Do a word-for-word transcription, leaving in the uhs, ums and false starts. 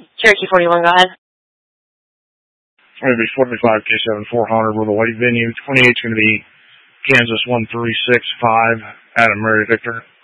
Cherokee forty-one, go ahead. Going to be forty-five K seven four hundred with a late venue. twenty-eight's going to be Kansas one three six five, Adam Mary Victor.